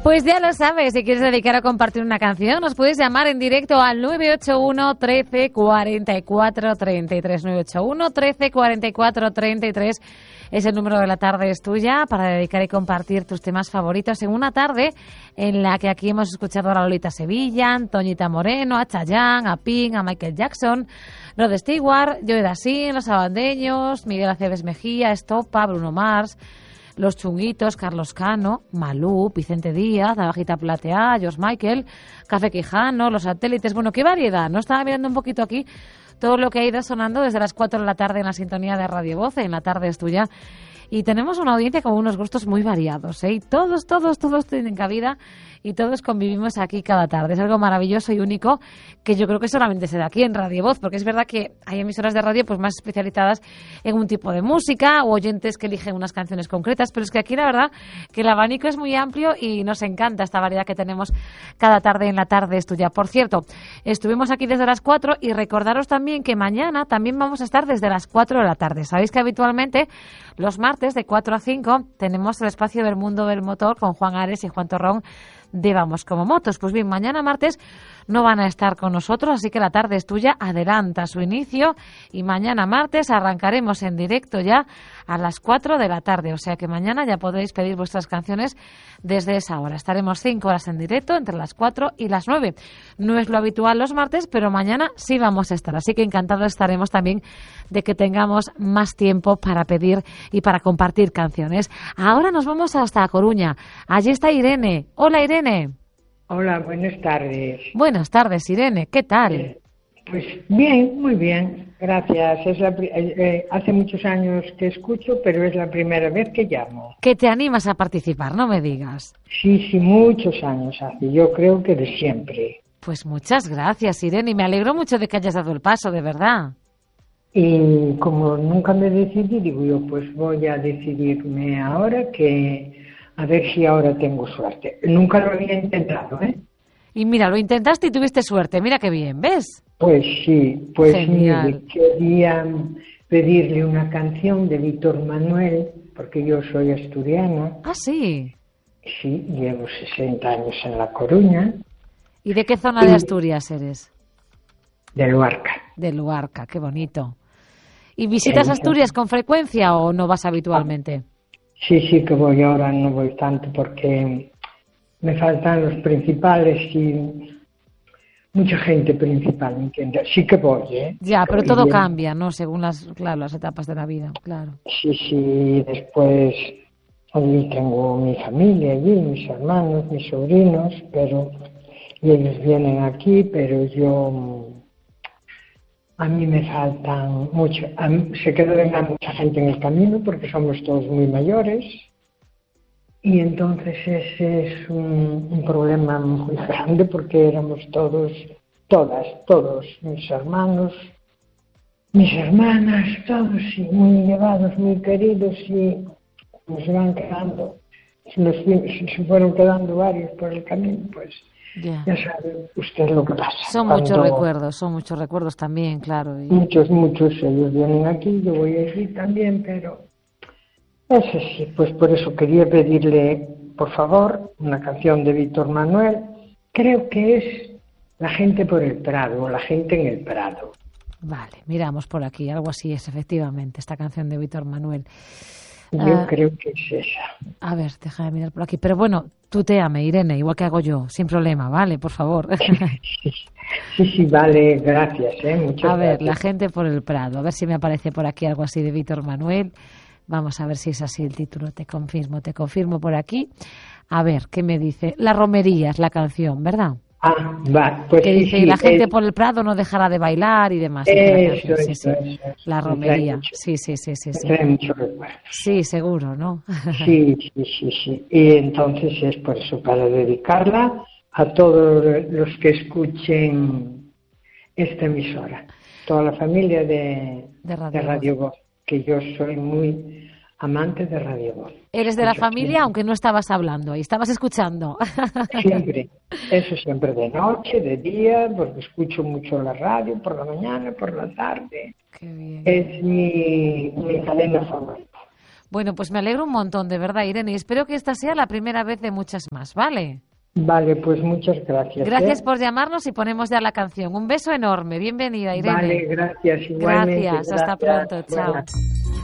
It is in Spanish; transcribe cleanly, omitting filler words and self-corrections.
Pues ya lo sabes, si quieres dedicar a compartir una canción, nos puedes llamar en directo al 981 13 44 33. 981 13 44 33 es el número de La Tarde es Tuya para dedicar y compartir tus temas favoritos en una tarde en la que aquí hemos escuchado a Lolita Sevilla, a Antoñita Moreno, a Chayanne, a Pink, a Michael Jackson, Rod Stewart, Joe Dassin, Los Abandeños, Miguel Aceves Mejía, Estopa, Bruno Mars, Los Chunguitos, Carlos Cano, Malú, Vicente Díaz, La Bajita Plateada, George Michael, Café Quijano, Los Satélites. Bueno, qué variedad, ¿no? Estaba mirando un poquito aquí todo lo que ha ido sonando desde las 4 de la tarde en la sintonía de Radio Voz, en La Tarde es Tuya. Y tenemos una audiencia con unos gustos muy variados, ¿eh? Y todos tienen cabida y todos convivimos aquí cada tarde. Es algo maravilloso y único que yo creo que solamente se da aquí en Radio Voz, porque es verdad que hay emisoras de radio pues más especializadas en un tipo de música o oyentes que eligen unas canciones concretas, pero es que aquí la verdad que el abanico es muy amplio y nos encanta esta variedad que tenemos cada tarde en La Tarde es Tuya. Por cierto, estuvimos aquí desde las 4 y recordaros también que mañana también vamos a estar desde las 4 de la tarde. Sabéis que habitualmente los martes de 4 a 5 tenemos el espacio del mundo del motor con Juan Ares y Juan Torrón de Vamos Como Motos. Pues bien, mañana martes no van a estar con nosotros, así que La Tarde es Tuya adelanta su inicio y mañana martes arrancaremos en directo ya a las 4 de la tarde, o sea que mañana ya podréis pedir vuestras canciones desde esa hora. Estaremos 5 horas en directo entre las 4 y las 9. No es lo habitual los martes, pero mañana sí vamos a estar, así que encantados estaremos también de que tengamos más tiempo para pedir y para compartir canciones. Ahora nos vamos hasta Coruña. Allí está Irene. Hola, Irene. Hola, buenas tardes. Buenas tardes, Irene. ¿Qué tal? Pues bien, muy bien, gracias. Hace muchos años que escucho, pero es la primera vez que llamo. Que te animas a participar, no me digas. Sí, muchos años hace. Yo creo que de siempre. Pues muchas gracias, Irene, y me alegro mucho de que hayas dado el paso, de verdad. Y como nunca me decidí, digo yo, pues voy a decidirme ahora a ver si ahora tengo suerte. Nunca lo había intentado, ¿eh? Y mira, lo intentaste y tuviste suerte. Mira qué bien, ¿ves? Pues sí, pues genial. Mire, quería pedirle una canción de Víctor Manuel, porque yo soy asturiana. Ah, sí. Sí, llevo 60 años en La Coruña. ¿Y de qué zona de Asturias eres? De Luarca. De Luarca, qué bonito. ¿Y visitas Asturias con frecuencia o no vas habitualmente? Sí que voy ahora, no voy tanto porque me faltan los principales y mucha gente principal, ¿me entiendes? Sí que voy, ¿eh? Ya, pero todo cambia, ¿no? Según las etapas de la vida, claro. Sí, después allí tengo mi familia, allí, mis hermanos, mis sobrinos, y ellos vienen aquí, pero a mí me faltan mucho. Se quedó mucha gente en el camino porque somos todos muy mayores. Y entonces ese es un problema muy grande porque éramos todos, mis hermanos, mis hermanas, todos y muy llevados, muy queridos y se van quedando, se fueron quedando varios por el camino, pues ya sabe usted lo que pasa. Son muchos recuerdos también, claro. Y... Muchos, ellos vienen aquí, yo voy allí también, pero... Ese sí, pues por eso quería pedirle, por favor, una canción de Víctor Manuel. Creo que es La gente por el Prado, o La gente en el Prado. Vale, miramos por aquí, algo así es efectivamente, esta canción de Víctor Manuel. Yo creo que es esa. A ver, déjame mirar por aquí. Pero bueno, tutéame, Irene, igual que hago yo, sin problema, ¿vale? Por favor. Sí, vale, gracias, muchas gracias. A ver, La gente por el Prado, a ver si me aparece por aquí algo así de Víctor Manuel. Vamos a ver si es así el título, te confirmo por aquí. A ver, ¿qué me dice? La romería es la canción, ¿verdad? Ah, va, pues que dice, la gente por el Prado no dejará de bailar y demás. Eso. La romería, sí. Trae mucho recuerdo. Sí, seguro, ¿no? Sí. Y entonces es por eso, para dedicarla a todos los que escuchen esta emisora, toda la familia de Radio Voz, que yo soy muy amante de Radio Voz. Eres de la familia, aunque no estabas hablando, y estabas escuchando. Siempre, eso siempre, de noche, de día, porque escucho mucho la radio, por la mañana, por la tarde. Qué bien. Es mi cadena favorita. Bueno, pues me alegro un montón, de verdad, Irene, y espero que esta sea la primera vez de muchas más, ¿vale? Vale, pues muchas gracias. Gracias por llamarnos y ponemos ya la canción. Un beso enorme. Bienvenida, Irene. Vale, gracias. Igualmente. Gracias. Hasta pronto. Chao. Buenas.